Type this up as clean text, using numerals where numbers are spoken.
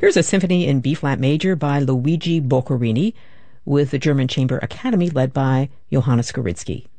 Here's a symphony in B-flat major by Luigi Boccherini with the German Chamber Academy led by Johannes Skoridsky.